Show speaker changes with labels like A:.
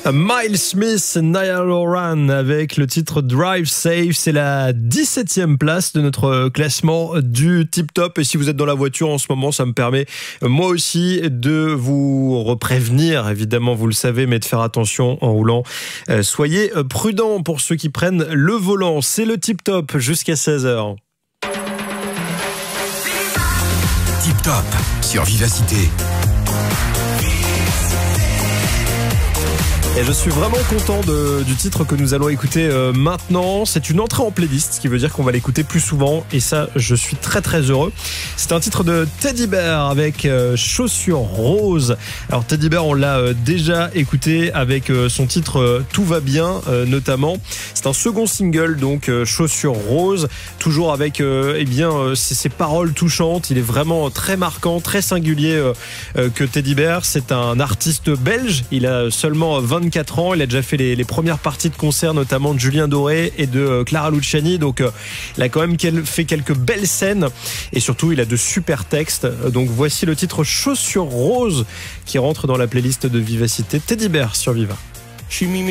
A: Miles Smith, Niall Horan avec le titre Drive Safe. C'est la 17e place de notre classement du Tip Top. Et si vous êtes dans la voiture en ce moment, ça me permet moi aussi de vous prévenir. Évidemment, vous le savez, mais de faire attention en roulant. Soyez prudents pour ceux qui prennent le volant. C'est le Tip Top jusqu'à 16h.
B: Tip Top sur Vivacité.
A: Et je suis vraiment content du titre que nous allons écouter maintenant. C'est une entrée en playlist, ce qui veut dire qu'on va l'écouter plus souvent. Et ça, je suis très très heureux. C'est un titre de Teddy Bear avec Chaussures Roses. Alors Teddy Bear, on l'a déjà écouté avec son titre Tout va bien, notamment. C'est un second single, donc Chaussures Roses. Toujours avec ces paroles touchantes. Il est vraiment très marquant, très singulier que Teddy Bear. C'est un artiste belge. Il a seulement 24 ans, il a déjà fait les premières parties de concert, notamment de Julien Doré et de Clara Luciani, donc il a quand même fait quelques belles scènes et surtout il a de super textes. Donc voici le titre Chaussures Roses qui rentre dans la playlist de Vivacité. Teddy Bear sur Viva.